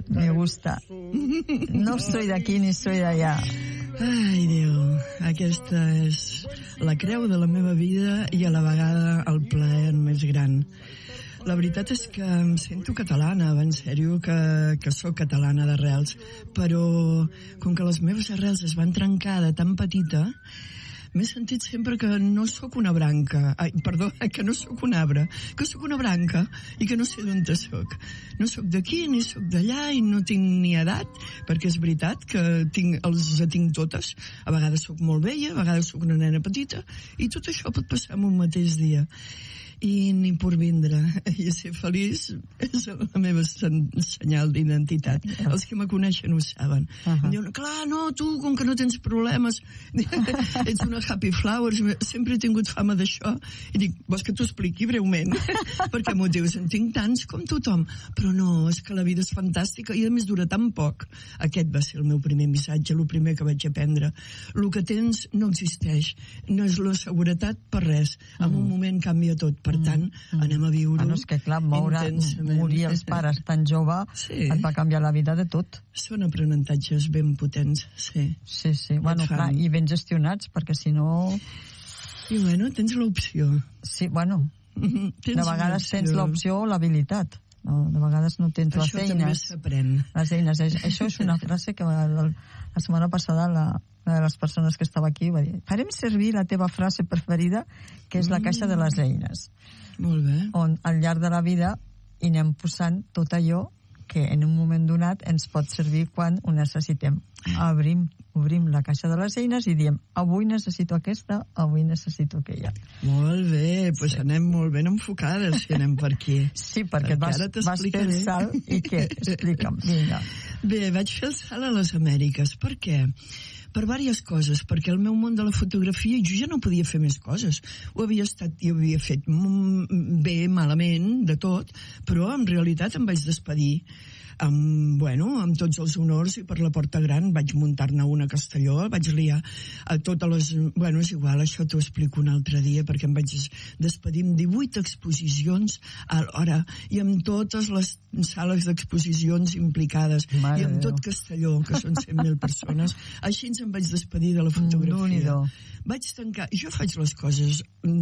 Me gusta. No soy de aquí ni soy d'allà. Ai, Déu, aquesta és la creu de la meva vida i a la vegada el plaer més gran. La veritat és que em sento catalana, en sèrio que sóc catalana d'arrels, però com que les meves arrels es van trencar de tan petita, m'he sentit sempre que no sóc una branca, que no sóc un arbre, que sóc una branca i que no sé d'on sóc. No sóc d'aquí ni sóc d'allà i no tinc ni edat, perquè és veritat que els tinc totes. A vegades sóc molt vella, a vegades sóc una nena petita, i tot això pot passar en un mateix dia. I ni por vindre, i ser feliç és la meva senyal d'identitat. Els que me coneixen ho saben. Em diuen, clar, no, tu, com que no tens problemes, ets una happy flower, sempre he tingut fama d'això. I dic, vols que t'ho expliqui breument? Perquè motius en tinc tants com tothom. Però no, és que la vida és fantàstica i a més dura tan poc. Aquest va ser el meu primer missatge, el primer que vaig aprendre. El que tens no existeix, no és la seguretat per res. En un moment canvia tot. Per tant, anem a viure-ho és que clar, morir els pares tan jove et va canviar la vida de tot. Són aprenentatges ben potents, sí. Sí, bueno, clar, i ben gestionats, perquè si no... I bueno, tens l'opció. Sí, bueno, de vegades tens l'opció o l'habilitat. De vegades no tens les eines. Això també s'aprèn. Les eines. Això és una frase que la setmana passada una de les persones que estava aquí va dir, farem servir la teva frase preferida, que és la caixa de les eines. Molt bé. On al llarg de la vida hi anem posant tot allò que en un moment donat ens pot servir quan ho necessitem. Obrim la caixa de les eines i diem, avui necessito aquesta, avui necessito aquella. Molt bé, doncs anem molt ben enfocades si anem per aquí. Sí, perquè vas fer el salt i què? Explica'm, vinga. Bé, vaig fer el salt a les Amèriques. Per què? Per diverses coses, perquè el meu món de la fotografia jo ja no podia fer més coses. Ho havia fet bé, malament, de tot, però en realitat em vaig despedir amb tots els honors i per la porta gran vaig muntar-ne una a Castelló, vaig liar a totes les... és igual, això t'ho explico un altre dia, perquè em vaig despedir amb 18 exposicions alhora i amb totes les sales d'exposicions implicades i amb tot Castelló, que són 100.000 persones. Així ens em vaig despedir de la fotografia. Vaig tancar... Jo faig les coses...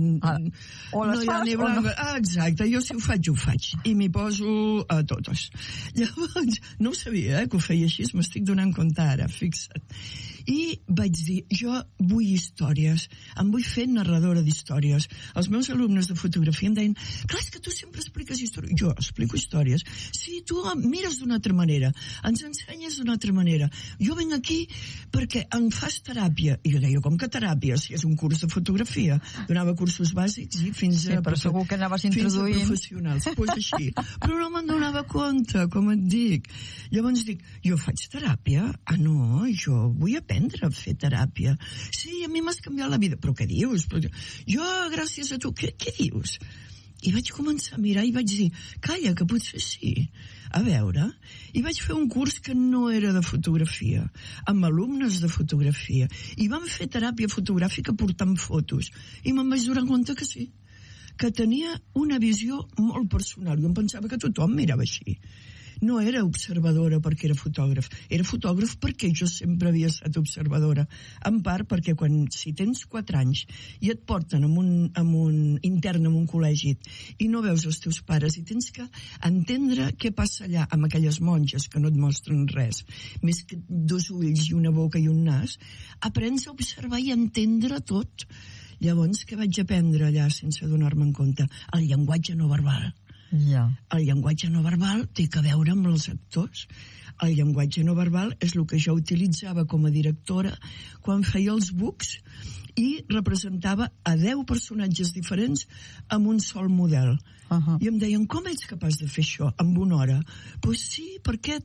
O les fas o no. Exacte, jo si ho faig. I m'hi poso a totes. Llavors, no ho sabia, que ho feia així, m'estic donant compte ara, fixa't. I vaig dir, jo vull històries, em vull fer narradora d'històries. Els meus alumnes de fotografia em deien, clar, és que tu sempre expliques històries. Jo explico històries. Sí, tu mires d'una altra manera, ens ensenyes d'una altra manera. Jo venc aquí perquè em fas teràpia. I jo deia, com que teràpia? Si és un curs de fotografia. Donava cursos bàsics i fins a professionals. Pues així. Però no me'n donava compte, com et dic. Llavors dic, jo faig teràpia? Ah, no, jo vull aprendre a fer teràpia. Sí, a mi m'has canviat la vida. Però què dius? Jo, gràcies a tu, què dius? I vaig començar a mirar i vaig dir, calla, que potser sí. A veure, i vaig fer un curs que no era de fotografia, amb alumnes de fotografia, i vam fer teràpia fotogràfica portant fotos, i me'n vaig donar compte que sí, que tenia una visió molt personal. Jo em pensava que tothom mirava així. No era observadora perquè era fotògraf perquè jo sempre havia estat observadora, en part perquè si tens 4 anys i et porten en un intern en un col·legi i no veus els teus pares i tens que entendre què passa allà amb aquelles monges que no et mostren res, més que 2 ulls i una boca i un nas, aprens a observar i a entendre tot. Llavors, què vaig aprendre allà sense donar-me en compte? El llenguatge no verbal. El llenguatge no verbal té a veure amb els actors. El llenguatge no verbal és el que jo utilitzava com a directora quan feia els books i representava a 10 personatges diferents amb un sol model. I em deien, com ets capaç de fer això en una hora? Doncs sí, perquè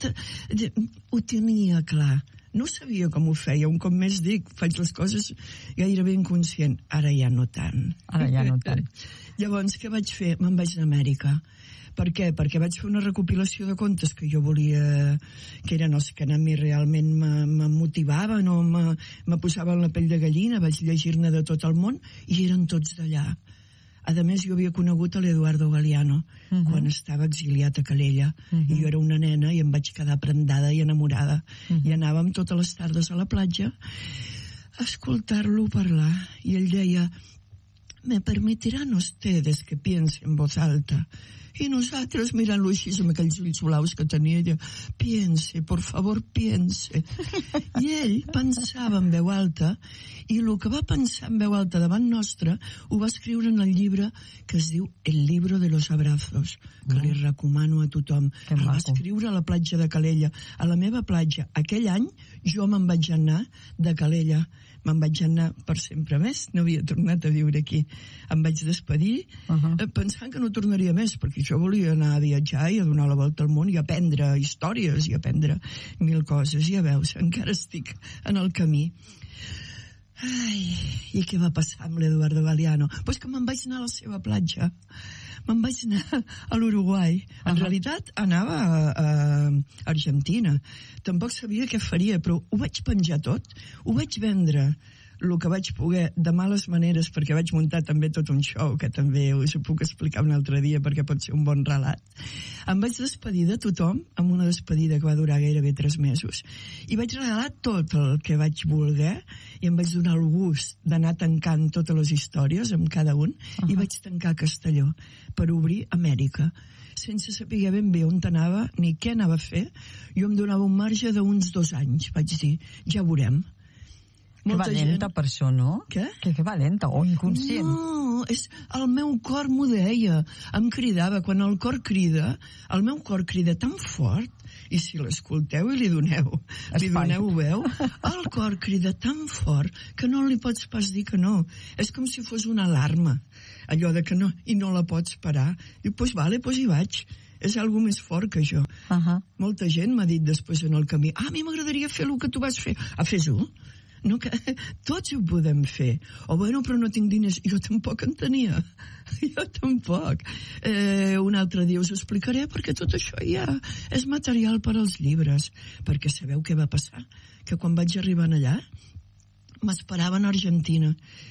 ho tenia clar. No sabia com ho feia, un cop més dic, faig les coses gairebé inconscient. Ara ja no tant. Llavors, què vaig fer? Me'n vaig anar a Amèrica. Per què? Perquè vaig fer una recopilació de contes que jo volia, que eren els que a mi realment me motivaven o me posaven la pell de gallina, vaig llegir-ne de tot el món i eren tots d'allà. A més, jo havia conegut a l'Eduardo Galeano quan estava exiliat a Calella. I jo era una nena i em vaig quedar prendada i enamorada. I anàvem totes les tardes a la platja a escoltar-lo parlar. I ell deia: «Me permitirán ustedes que piense en voz alta». I nosaltres mirant-lo així amb aquells ulls blaus que tenia, ella: «Piense, por favor, piense». I ell pensava en veu alta, i el que va pensar en veu alta davant nostra ho va escriure en el llibre que es diu El libro de los abrazos, que li recomano a tothom. El va escriure a la platja de Calella, a la meva platja. Aquell any jo me'n vaig anar de Calella. Me'n vaig anar per sempre més, no havia tornat a viure aquí. Em vaig despedir pensant que no tornaria més, perquè jo volia anar a viatjar i a donar la volta al món i aprendre històries i aprendre mil coses. Ja veus, encara estic en el camí. Ai, i què va passar amb l'Eduardo Galeano? Pues que me'n vaig anar a la seva platja. Me'n vaig anar a l'Uruguai. En realitat anava a Argentina. Tampoc sabia què faria, però ho vaig penjar tot. Ho vaig vendre, el que vaig poder, de males maneres, perquè vaig muntar també tot un show, que també us ho puc explicar un altre dia, perquè pot ser un bon relat. Em vaig despedir de tothom, amb una despedida que va durar gairebé 3 mesos, i vaig regalar tot el que vaig voler, i em vaig donar el gust d'anar tancant totes les històries amb cada un, i vaig tancar Castelló per obrir Amèrica, sense saber ben bé on anava ni què anava a fer. Jo em donava un marge d'uns 2 anys, vaig dir, ja veurem. Que valenta per això, no? Què? Que valenta, o inconscient. No, el meu cor m'ho deia, em cridava. Quan el cor crida, el meu cor crida tan fort, i si l'escolteu i li doneu veu, el cor crida tan fort que no li pots pas dir que no. És com si fos una alarma, allò de que no, i no la pots parar. I doncs vale, doncs hi vaig. És algo més fort que jo. Molta gent m'ha dit després en el camí: a mi m'agradaria fer el que tu vas fer. Fes-ho. No, que tots ho podem fer. O bueno, però no tinc diners. Jo tampoc en tenia. Jo tampoc. Un altre dia us ho explicaré, perquè tot això ja és material per als llibres. Perquè sabeu què va passar? Que quan vaig arribar allà m'esperaven a Argentina.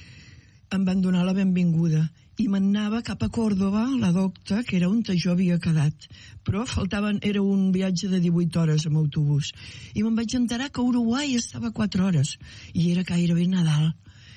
Em van donar la benvinguda i m'anava cap a Còrdova, la docta, que era on jo havia quedat. Però era un viatge de 18 hores amb autobús. I me'n vaig enterar que Uruguai estava 4 hores. I era gairebé Nadal.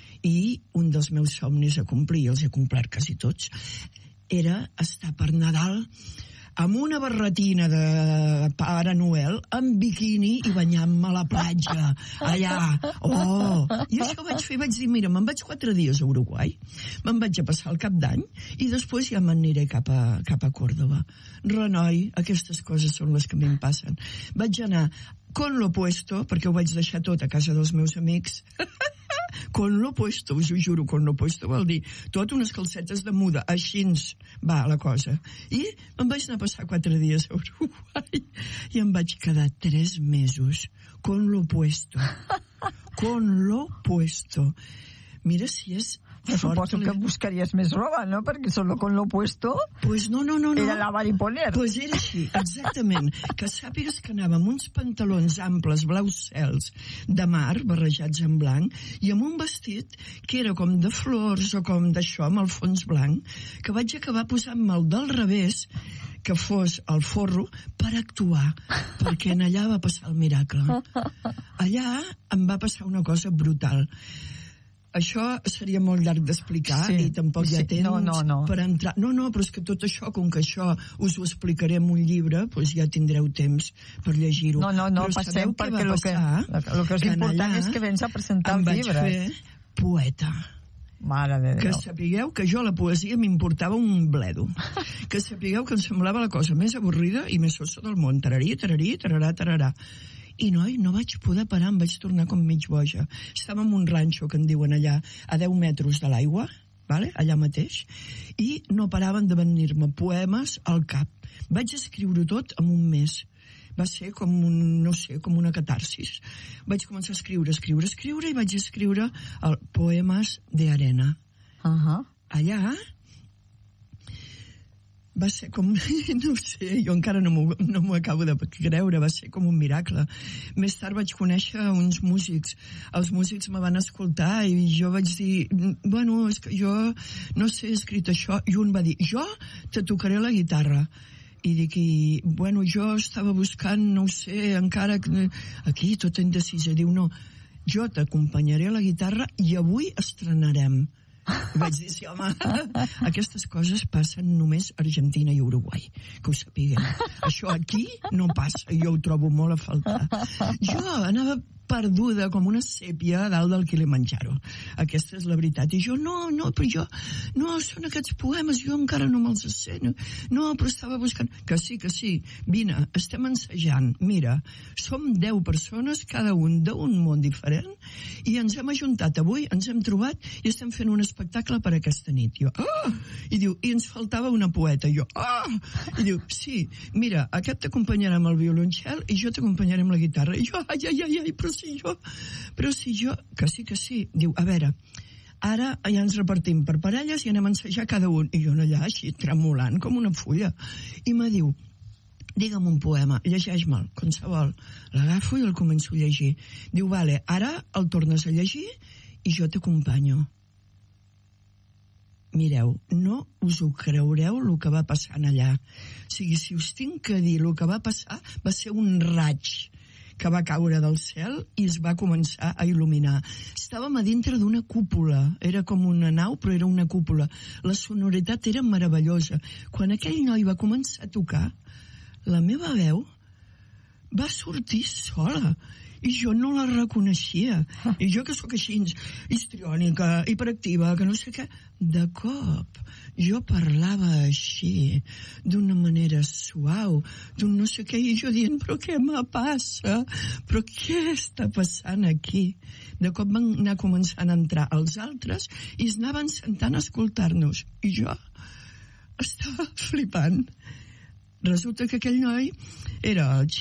I un dels meus somnis a complir, els he complert quasi tots, era estar per Nadal amb una barretina de Pare Noel, amb biquini i banyant-me a la platja, allà. Oh! I això vaig fer, vaig dir, mira, me'n vaig 4 dies a Uruguai, me'n vaig a passar el cap d'any i després ja m'aniré cap a Còrdova. Renoi, aquestes coses són les que a mi em passen. Vaig anar con lo puesto, perquè ho vaig deixar tot a casa dels meus amics. Con lo puesto, us ho juro, con lo puesto vol dir tot unes calcetes de muda, així va la cosa. I em vaig anar a passar 4 dies a Uruguai i em vaig quedar 3 mesos con lo puesto. Con lo puesto. Mira si és... Suposo que buscaries més roba, no? Perquè solo con lo puesto... Pues no. Era lavar i poner. Pues era així, exactament. Que sàpigues que anava amb uns pantalons amples, blaus cels, de mar, barrejats en blanc, i amb un vestit que era com de flors o com d'això, amb el fons blanc, que vaig acabar posant-me'l del revés, que fos el forro, per actuar, perquè en allà va passar el miracle. Allà em va passar una cosa brutal. Això seria molt llarg d'explicar, i tampoc hi ha temps per entrar. No, però és que tot això, com que això us ho explicaré en un llibre, doncs ja tindreu temps per llegir-ho. No, passem, perquè el que és important és que vens a presentar els llibres. Em vaig fer poeta. Mare de Déu. Que sapigueu que jo la poesia m'importava un bledo. Que sapigueu que em semblava la cosa més avorrida i més sosa del món. Tararí, tararà. I no vaig poder parar, em vaig tornar com mig boja. Estava en un ranxo, que en diuen allà, a 10 metres de l'aigua, allà mateix, i no paraven de venir-me poemes al cap. Vaig escriure tot en un mes. Va ser com com una catarsis. Vaig començar a escriure, i vaig escriure Poemes de Arena. Allà va ser com, no sé, jo encara no m'ho acabo de creure, va ser com un miracle. Més tard vaig conèixer uns músics. Els músics me van escoltar i jo vaig dir, bueno, és que jo no sé, he escrit això. I un va dir, jo te tocaré la guitarra. I dic, bueno, jo estava buscant, no ho sé, encara aquí tot indecisa. Diu, no, jo t'acompanyaré a la guitarra i avui estrenarem. I vaig dir, sí, home, aquestes coses passen només a Argentina i Uruguai, que ho sapiguem. Això aquí no passa, jo ho trobo molt a faltar. Jo anava perduda com una sèpia a dalt del Kilimanjaro. Aquesta és la veritat. I jo, però jo, són aquests poemes, jo encara no me'ls sé. No, però estava buscant. Que sí, vine, estem ensajant. Mira, som 10 persones, cada un d'un món diferent, i ens hem ajuntat avui, ens hem trobat i estem fent un espectacle per aquesta nit. Jo, I diu, i ens faltava una poeta. Jo, I diu, sí, mira, aquest t'acompanyarà amb el violoncel i jo t'acompanyaré amb la guitarra. I jo, ai, però si jo, que sí. Diu, a veure, ara ja ens repartim per parelles i anem a ensejar cada un. I jo allà així, tremolant com una fulla. I me diu, digue'm un poema, llegeix-me'l, qualsevol. L'agafo i el començo a llegir. Diu, vale, ara el tornes a llegir i jo t'acompanyo. Mireu, no us ho creureu el que va passar allà. O sigui, si us tinc que dir el que va passar, va ser un raig que va caure del cel i es va començar a il·luminar. Estàvem a dintre d'una cúpula, era com una nau, però era una cúpula. La sonoritat era meravellosa. Quan aquell noi va començar a tocar, la meva veu va sortir sola i jo no la reconeixia. I jo que sóc així histriònica, hiperactiva, que no sé què, de cop jo parlava així, d'una manera suau, d'un no sé què, i jo dient, però què me passa? Però què està passant aquí? De cop van anar començant a entrar els altres i es anaven sentant a escoltar-nos. I jo estava flipant. Resulta que aquell noi era el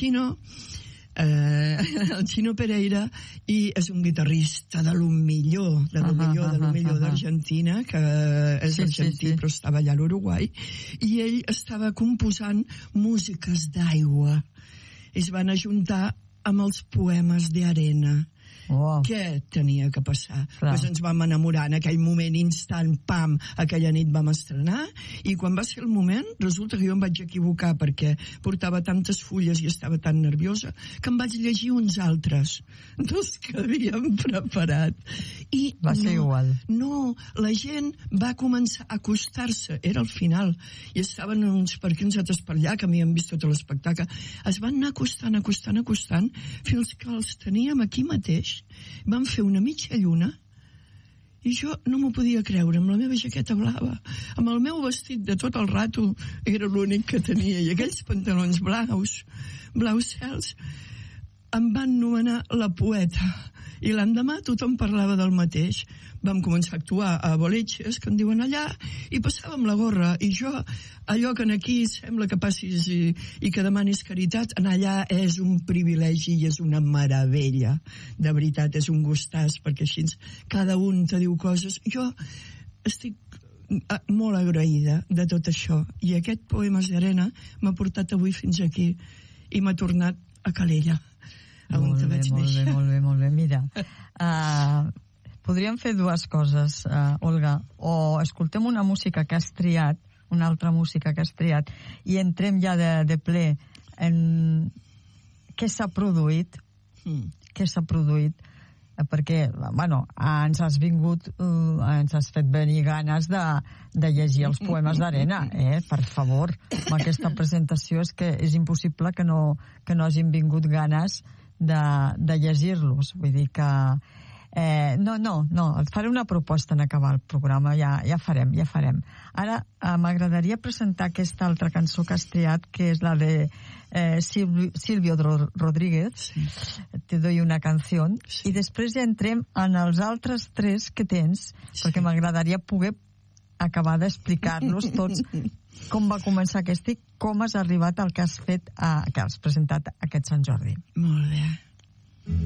Chino Pereira, i és un guitarrista de lo millor d'Argentina, que és argentí però estava allà a l'Uruguai, i ell estava composant músiques d'aigua. Es van ajuntar amb els poemes d'Arena. Oh. Què tenia que passar? Doncs ens vam enamorar en aquell moment instant, pam, aquella nit vam estrenar, i quan va ser el moment, resulta que jo em vaig equivocar perquè portava tantes fulles i estava tan nerviosa que em vaig llegir uns altres dels que havíem preparat. I va ser igual. No, la gent va començar a acostar-se, era al final, i estaven uns parquinsetes per allà que m'havien vist tot l'espectacle. Es van anar acostant, fins que els teníem aquí mateix. Van fer una mitja lluna i jo no m'ho podia creure, amb la meva jaqueta blava, amb el meu vestit de tot el rato, era l'únic que tenia, i aquells pantalons blaus cels, em van nomenar la poeta, i l'endemà tothom parlava del mateix. Vam començar a actuar a boliches, que en diuen allà, i passàvem la gorra, i jo, allò que aquí sembla que passis i que demanis caritat, en allà és un privilegi i és una meravella. De veritat, és un gustàs, perquè així cada un te diu coses. Jo estic molt agraïda de tot això, i aquest Poemes d'Arena m'ha portat avui fins aquí, i m'ha tornat a Calella, on vaig néixer. Molt bé. Mira, podríem fer dues coses, Olga. O escoltem una música que has triat, una altra música que has triat, i entrem ja de ple en què s'ha produït, perquè, bueno, ens has fet venir ganes de llegir els Poemes d'Arena, per favor. Amb aquesta presentació és que és impossible que no hagin vingut ganes de llegir-los. Vull dir que no, et faré una proposta en acabar el programa, ja farem. Ara m'agradaria presentar aquesta altra cançó que has triat, que és la de Silvio Rodríguez, Te doy una canción, i després ja entrem en els altres tres que tens, perquè m'agradaria poder acabar d'explicar-los tots com va començar aquest i com has arribat al que has fet, que has presentat aquest Sant Jordi. Molt bé.